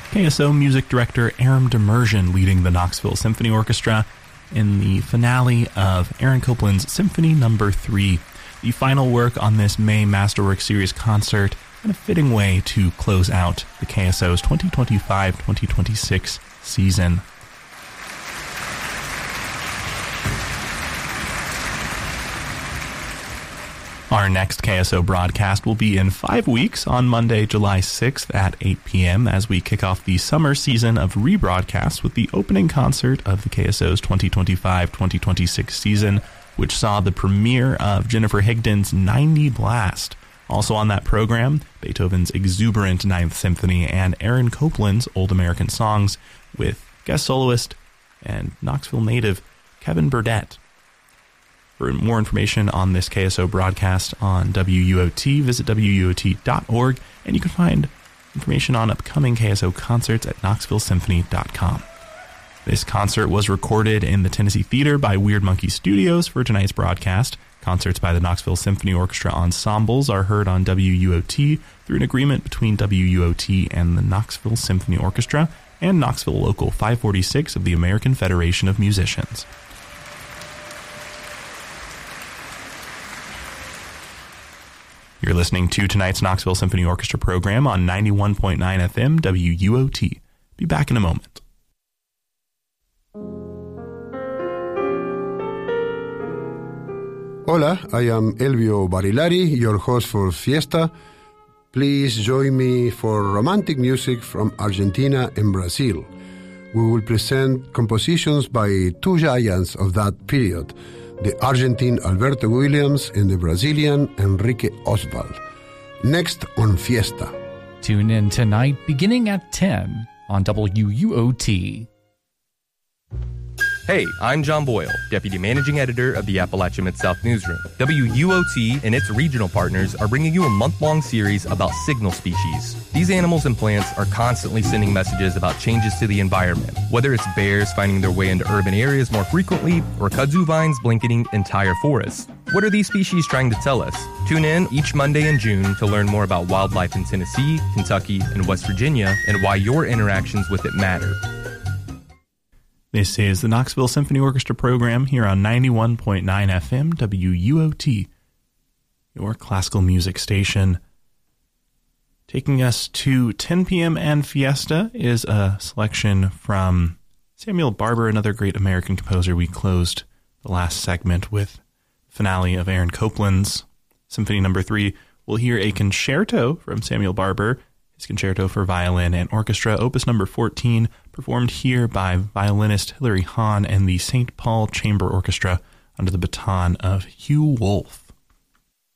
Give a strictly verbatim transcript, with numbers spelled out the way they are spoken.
K S O music director Aram Demerjian leading the Knoxville Symphony Orchestra in the finale of Aaron Copland's Symphony Number three, the final work on this May Masterwork Series concert, and a fitting way to close out the K S O's twenty twenty-five twenty twenty-six season. Our next K S O broadcast will be in five weeks on Monday, July sixth at eight p.m. as we kick off the summer season of rebroadcasts with the opening concert of the K S O's twenty twenty-five twenty twenty-six season, which saw the premiere of Jennifer Higdon's ninety Blast. Also on that program, Beethoven's exuberant Ninth Symphony and Aaron Copland's Old American Songs with guest soloist and Knoxville native Kevin Burdett. For more information on this K S O broadcast on W U O T, visit W U O T dot org, and you can find information on upcoming K S O concerts at Knoxville Symphony dot com. This concert was recorded in the Tennessee Theater by Weird Monkey Studios for tonight's broadcast. Concerts by the Knoxville Symphony Orchestra ensembles are heard on W U O T through an agreement between W U O T and the Knoxville Symphony Orchestra and Knoxville Local five forty-six of the American Federation of Musicians. You're listening to tonight's Knoxville Symphony Orchestra program on ninety-one point nine F M W U O T. Be back in a moment. Hola, I am Elvio Barilari, your host for Fiesta. Please join me for romantic music from Argentina and Brazil. We will present compositions by two giants of that period, the Argentine Alberto Williams and the Brazilian Enrique Oswald. Next on Fiesta. Tune in tonight beginning at ten on W U O T. Hey, I'm John Boyle, Deputy Managing Editor of the Appalachia Mid-South Newsroom. W U O T and its regional partners are bringing you a month-long series about signal species. These animals and plants are constantly sending messages about changes to the environment, whether it's bears finding their way into urban areas more frequently or kudzu vines blanketing entire forests. What are these species trying to tell us? Tune in each Monday in June to learn more about wildlife in Tennessee, Kentucky, and West Virginia and why your interactions with it matter. This is the Knoxville Symphony Orchestra program here on ninety-one point nine F M W U O T, your classical music station. Taking us to ten p.m. and Fiesta is a selection from Samuel Barber, another great American composer. We closed the last segment with the finale of Aaron Copland's Symphony Number three. We'll hear a concerto from Samuel Barber, his concerto for violin and orchestra, opus number fourteen, performed here by violinist Hilary Hahn and the Saint Paul Chamber Orchestra under the baton of Hugh Wolf.